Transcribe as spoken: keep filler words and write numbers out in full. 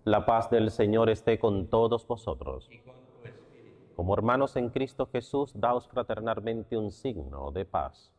La paz del Señor esté con todos vosotros. y con tu espíritu. Como hermanos en Cristo Jesús, daos fraternalmente un signo de paz.